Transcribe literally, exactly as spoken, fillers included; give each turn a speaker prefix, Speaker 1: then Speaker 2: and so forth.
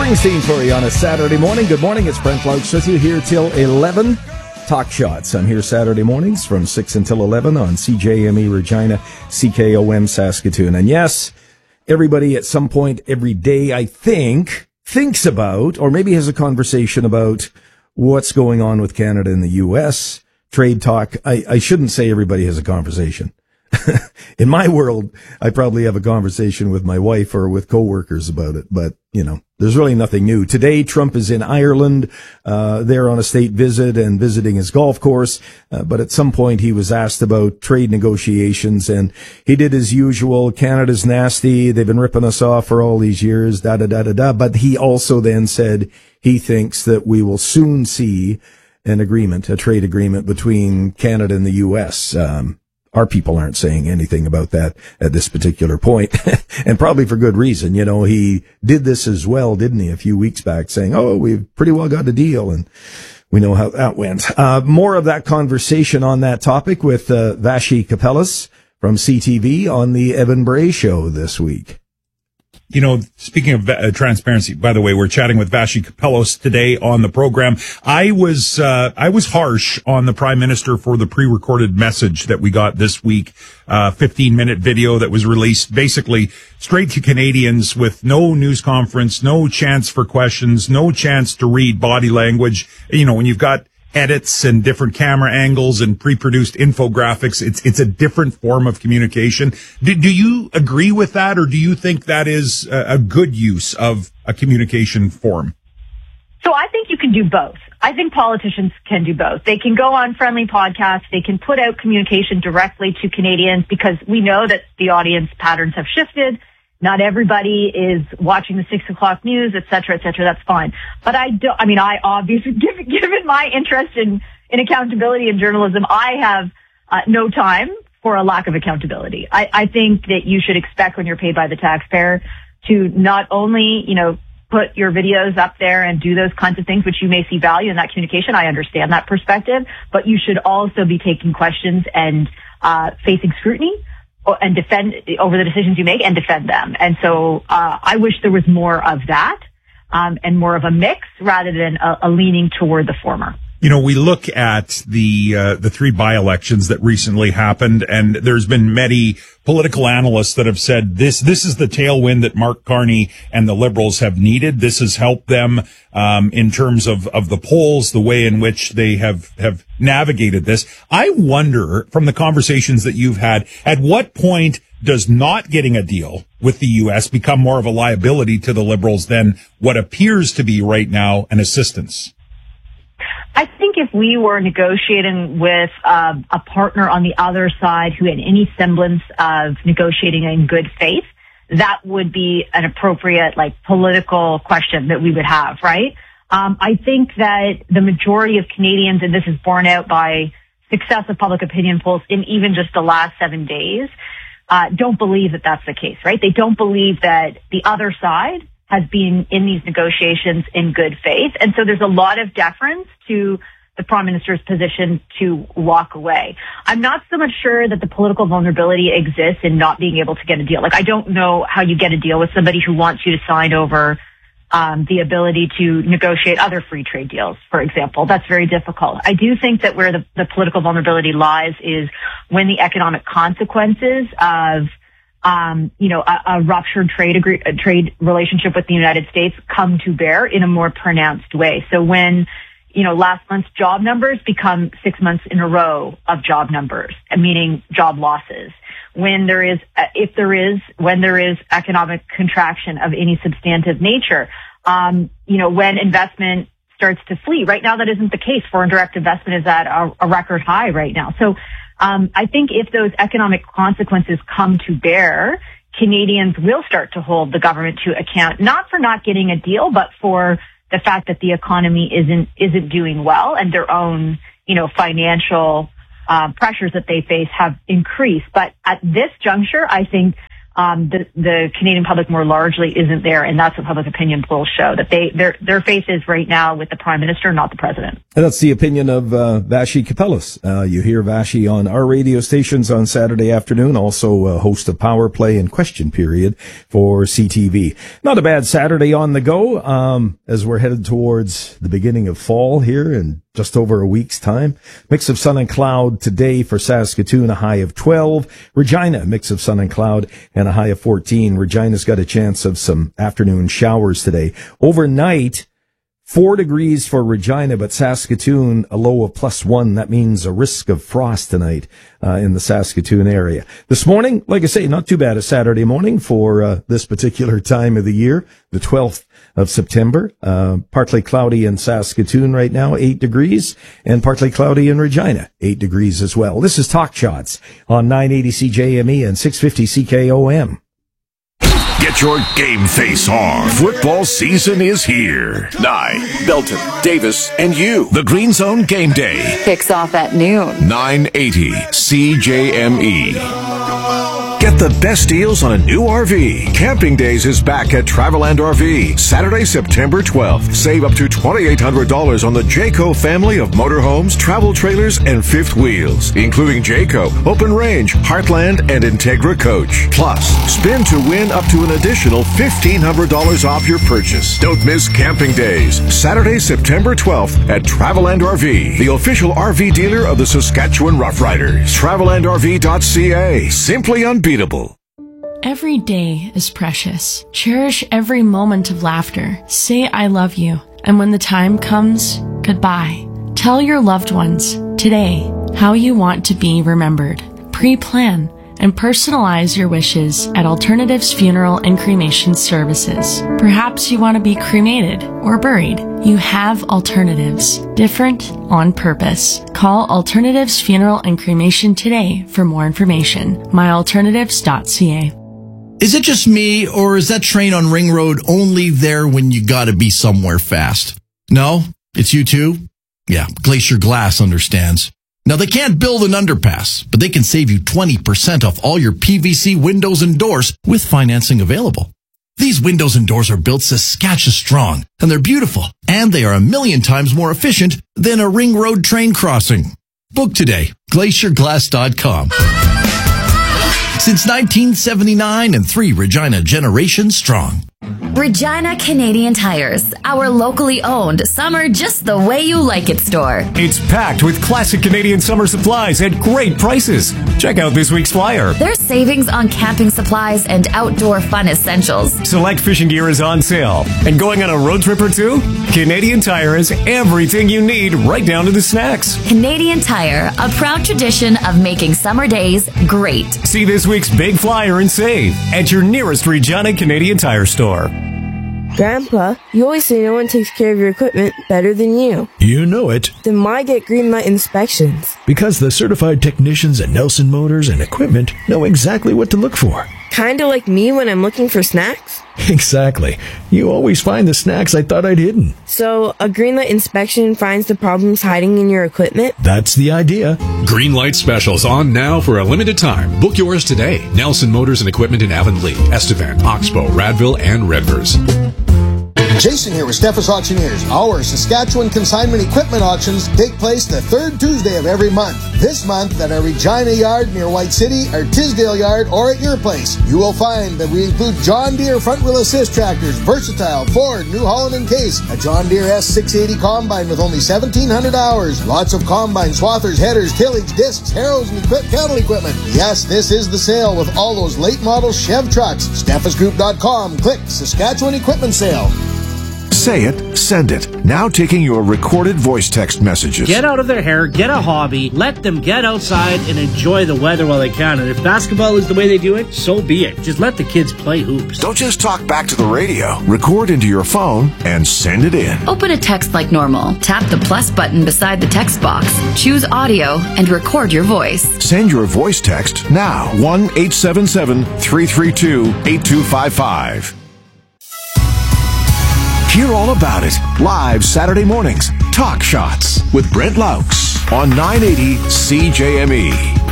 Speaker 1: Springsteen for you on a Saturday morning. Good morning, it's Brent Loucks with you here till eleven. Talk Shots. I'm here Saturday mornings from six until eleven on C J M E Regina, C K O M Saskatoon. And yes, everybody at some point every day, I think, thinks about, or maybe has a conversation about what's going on with Canada and the U S. Trade talk. I, I shouldn't say everybody has a conversation. In my world, I probably have a conversation with my wife or with coworkers about it, but, you know, there's really nothing new. Today, Trump is in Ireland, uh, there on a state visit and visiting his golf course, uh, but at some point he was asked about trade negotiations, and he did his usual, Canada's nasty, they've been ripping us off for all these years, da-da-da-da-da, but he also then said he thinks that we will soon see an agreement, a trade agreement between Canada and the U S, um, Our people aren't saying anything about that at this particular point, and probably for good reason. You know, he did this as well, didn't he, a few weeks back, saying, oh, we've pretty well got a deal, and we know how that went. Uh, more of that conversation on that topic with uh, Vassy Kapelos from C T V on the Evan Bray Show this week.
Speaker 2: You know, speaking of uh, transparency, by the way, we're chatting with Vassy Kapelos today on the program. I was, uh, I was harsh on the Prime Minister for the pre-recorded message that we got this week, uh, fifteen minute video that was released basically straight to Canadians with no news conference, no chance for questions, no chance to read body language. You know, when you've got edits and different camera angles and pre-produced infographics, it's it's a different form of communication. Do, do you agree with that, or do you think that is a, a good use of a communication form?
Speaker 3: So I think you can do both. I think politicians can do both. They can go on friendly podcasts. They can put out communication directly to Canadians, because we know that the audience patterns have shifted. Not everybody is watching the six o'clock news, et cetera, et cetera. That's fine. But I don't, I mean, I obviously, given, given my interest in, in accountability in journalism, I have uh, no time for a lack of accountability. I, I think that you should expect, when you're paid by the taxpayer, to not only, you know, put your videos up there and do those kinds of things, which you may see value in that communication. I understand that perspective, but you should also be taking questions and uh, facing scrutiny and defend over the decisions you make and defend them. And so uh, I wish there was more of that um, and more of a mix rather than a, a leaning toward the former.
Speaker 2: You know, we look at the uh, the three by-elections that recently happened, and there's been many political analysts that have said this this is the tailwind that Mark Carney and the Liberals have needed. This has helped them um, in terms of, of the polls, the way in which they have, have navigated this. I wonder, from the conversations that you've had, at what point does not getting a deal with the U S become more of a liability to the Liberals than what appears to be right now an assistance?
Speaker 3: I think if we were negotiating with uh, a partner on the other side who had any semblance of negotiating in good faith, that would be an appropriate, like, political question that we would have, right? Um, I think that the majority of Canadians, and this is borne out by successive public opinion polls in even just the last seven days, uh, don't believe that that's the case, right? They don't believe that the other side has been in these negotiations in good faith. And so there's a lot of deference to the Prime Minister's position to walk away. I'm not so much sure that the political vulnerability exists in not being able to get a deal. Like, I don't know how you get a deal with somebody who wants you to sign over um, the ability to negotiate other free trade deals, for example. That's very difficult. I do think that where the, the political vulnerability lies is when the economic consequences of Um, you know, a, a ruptured trade agree- a trade relationship with the United States come to bear in a more pronounced way. So when, you know, last month's job numbers become six months in a row of job numbers, meaning job losses. When there is, if there is, when there is economic contraction of any substantive nature, um, you know, when investment starts to flee. Right now, that isn't the case. Foreign direct investment is at a, a record high right now. So, Um, I think if those economic consequences come to bear, Canadians will start to hold the government to account, not for not getting a deal, but for the fact that the economy isn't isn't doing well, and their own, you know, financial uh, pressures that they face have increased. But at this juncture, I think um, the, the Canadian public more largely isn't there, and that's what public opinion polls show, that they their their faith is right now with the Prime Minister, not the President.
Speaker 1: And that's the opinion of uh, Vassy Kapelos. Uh, you hear Vassy on our radio stations on Saturday afternoon, also uh, host of Power Play and Question Period for C T V. Not a bad Saturday on the go, um, as we're headed towards the beginning of fall here in just over a week's time. Mix of sun and cloud today for Saskatoon, a high of twelve. Regina, mix of sun and cloud and a high of fourteen. Regina's got a chance of some afternoon showers today. Overnight, Four degrees for Regina, but Saskatoon, a low of plus one. That means a risk of frost tonight uh, in the Saskatoon area. This morning, like I say, not too bad a Saturday morning for uh, this particular time of the year, the twelfth of September. Uh, partly cloudy in Saskatoon right now, eight degrees, and partly cloudy in Regina, eight degrees as well. This is Talk Shots on nine eighty C J M E and six fifty C K O M.
Speaker 4: Get your game face on. Football season is here. Nye, Belton, Davis, and you. The Green Zone Game Day
Speaker 5: kicks off at noon.
Speaker 4: nine eighty C J M E. Get the best deals on a new R V. Camping Days is back at Traveland R V. Saturday, September twelfth. Save up to twenty-eight hundred dollars on the Jayco family of motorhomes, travel trailers, and fifth wheels, including Jayco, Open Range, Heartland, and Integra Coach. Plus, spin to win up to an additional fifteen hundred dollars off your purchase. Don't miss Camping Days. Saturday, September twelfth at Traveland R V, the official R V dealer of the Saskatchewan Roughriders. Traveland R V dot C A. Simply unbeatable.
Speaker 6: Every day is precious. Cherish every moment of laughter. Say I love you. And when the time comes, goodbye. Tell your loved ones today how you want to be remembered. Pre-plan and personalize your wishes at Alternatives Funeral and Cremation Services. Perhaps you want to be cremated or buried. You have alternatives. Different on purpose. Call Alternatives Funeral and Cremation today for more information. my alternatives dot c a.
Speaker 7: Is it just me, or is that train on Ring Road only there when you gotta be somewhere fast? No? It's you too? Yeah, Glacier Glass understands. Now, they can't build an underpass, but they can save you twenty percent off all your P V C windows and doors with financing available. These windows and doors are built Saskatchewan strong, and they're beautiful, and they are a million times more efficient than a Ring Road train crossing. Book today, glacier glass dot com. Since nineteen seventy-nine and three Regina generations strong.
Speaker 8: Regina Canadian Tires, our locally owned summer just the way you like it store.
Speaker 9: It's packed with classic Canadian summer supplies at great prices. Check out this week's flyer.
Speaker 8: There's savings on camping supplies and outdoor fun essentials.
Speaker 9: Select fishing gear is on sale. And going on a road trip or two? Canadian Tire has everything you need, right down to the snacks.
Speaker 8: Canadian Tire, a proud tradition of making summer days great.
Speaker 9: See this week's big flyer and save at your nearest Regina Canadian Tire store.
Speaker 10: Grandpa, you always say no one takes care of your equipment better than you.
Speaker 11: You know it.
Speaker 10: Then why get Greenlight inspections?
Speaker 11: Because the certified technicians at Nelson Motors and Equipment know exactly what to look for.
Speaker 10: Kinda like me when I'm looking for snacks?
Speaker 11: Exactly. You always find the snacks I thought I'd hidden.
Speaker 10: So, a Greenlight inspection finds the problems hiding in your equipment?
Speaker 11: That's the idea.
Speaker 12: Greenlight specials on now for a limited time. Book yours today. Nelson Motors and Equipment in Avonlea, Estevan, Oxbow, Radville, and Redvers.
Speaker 13: Jason here with Steffes Auctioneers. Our Saskatchewan consignment equipment auctions take place the third Tuesday of every month. This month at our Regina Yard near White City, our Tisdale Yard, or at your place. You will find that we include John Deere front wheel assist tractors, Versatile, Ford, New Holland, and Case, a John Deere S six eighty combine with only seventeen hundred hours, lots of combine, swathers, headers, tillage, discs, harrows, and equip cattle equipment. Yes, this is the sale with all those late model Chev trucks. Steffes Group dot com. Click Saskatchewan Equipment Sale.
Speaker 4: Say it, send it. Now taking your recorded voice text messages.
Speaker 14: Get out of their hair, get a hobby, let them get outside and enjoy the weather while they can. And if basketball is the way they do it, so be it. Just let the kids play hoops.
Speaker 4: Don't just talk back to the radio. Record into your phone and send it in.
Speaker 8: Open a text like normal. Tap the plus button beside the text box. Choose audio and record your voice.
Speaker 4: Send your voice text now. one eight seven seven, three three two, eight two five five. Hear all about it live Saturday mornings. Talk Shots with Brent Laux on nine eighty C J M E.